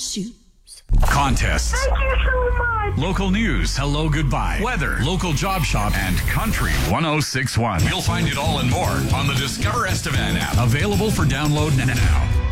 shoes. Contests. Thank you so much. Local news. Hello, goodbye. Weather. Local job shop. And Country 106.1. You'll find it all and more on the Discover Estevan app. Available for download now.